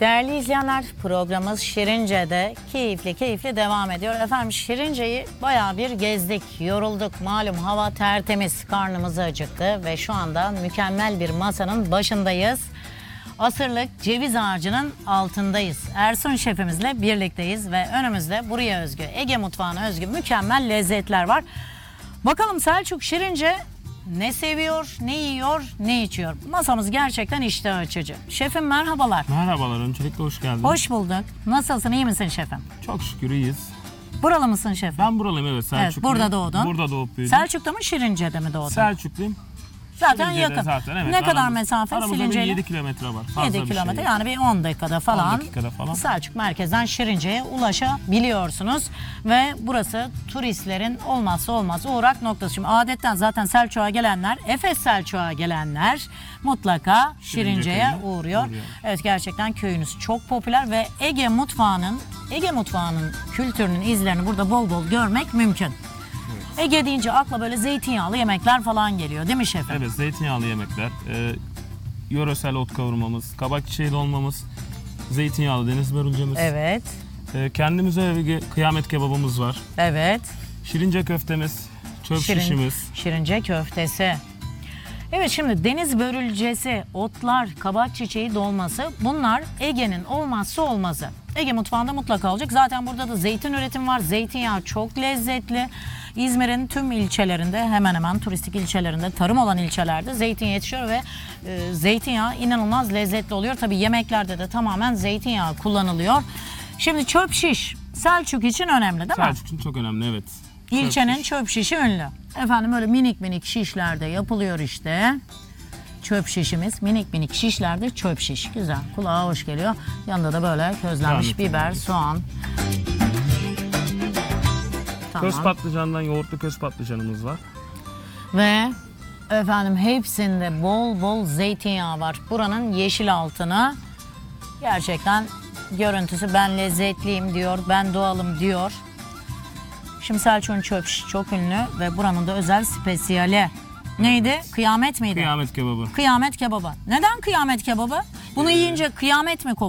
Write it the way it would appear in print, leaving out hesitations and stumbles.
Değerli izleyenler, programımız Şirince'de keyifli devam ediyor. Efendim Şirince'yi bayağı bir gezdik, yorulduk. Malum hava tertemiz, karnımız acıktı ve şu anda mükemmel bir masanın başındayız. Asırlık ceviz ağacının altındayız. Ersun şefimizle birlikteyiz ve önümüzde buraya özgü, Ege mutfağına özgü mükemmel lezzetler var. Bakalım Selçuk Şirince ne seviyor, ne yiyor, ne içiyor? Masamız gerçekten iştah açıcı. Şefim merhabalar. Merhabalar, öncelikle hoş geldin. Hoş bulduk. Nasılsın, iyi misin şefim? Çok şükür iyiyiz. Buralı mısın şefim? Ben buralıyım, evet, Selçukluyum. Evet, burada doğdun. Burada doğup büyüdüm. Selçuk'ta mı Şirince'de mi doğdun? Selçukluyum. Zaten Şirince'de yakın. zaten, evet. Ne kadar mesafe Şirince'yle? 7 kilometre var. Fazla 7 bir kilometre şey. yani bir 10 dakikada falan, 10 dakikada falan. Selçuk merkezden Şirince'ye ulaşabiliyorsunuz. Ve burası turistlerin olmazsa olmaz uğrak noktası. Şimdi adetten zaten Selçuk'a gelenler, Efes Selçuk'a gelenler mutlaka Şirince'ye uğruyor. Evet, gerçekten köyünüz çok popüler ve Ege mutfağının kültürünün izlerini burada bol bol görmek mümkün. Ege deyince akla böyle zeytinyağlı yemekler falan geliyor değil mi şefim? Evet, zeytinyağlı yemekler, yöresel ot kavurmamız, kabak çiçeği dolmamız, zeytinyağlı deniz börülcemiz. Evet. Kendimize bir kıyamet kebabımız var. Evet. Şirince köftemiz, çöp şişimiz. Şirince köftesi. Evet, şimdi deniz börülcesi, otlar, kabak çiçeği dolması, bunlar Ege'nin olmazsa olmazı. Ege mutfağında mutlaka olacak. Zaten burada da zeytin üretimi var. Zeytinyağı çok lezzetli. İzmir'in tüm ilçelerinde, hemen hemen turistik ilçelerinde, tarım olan ilçelerde zeytin yetişiyor ve zeytinyağı inanılmaz lezzetli oluyor. Tabii yemeklerde de tamamen zeytinyağı kullanılıyor. Şimdi çöp şiş Selçuk için önemli değil mi? Selçuk için çok önemli, evet. İlçenin çöp şişi ünlü. Efendim öyle minik şişlerde yapılıyor işte. Çöp şişimiz minik şişlerde çöp şiş. Güzel, kulağa hoş geliyor. Yanında da böyle közlenmiş biber, soğan. Tamam. Köz patlıcandan yoğurtlu köz patlıcanımız var. Ve efendim hepsinde bol zeytinyağı var. Buranın yeşil altını gerçekten görüntüsü, ben lezzetliyim diyor, ben doğalım diyor. Şimdi Selçuk'un çöp şişi çok ünlü ve buranın da özel spesiyali. Neydi? Evet. Kıyamet miydi? Kıyamet kebabı. Kıyamet kebabı. Neden kıyamet kebabı? Bunu yiyince kıyamet mi kopuyor?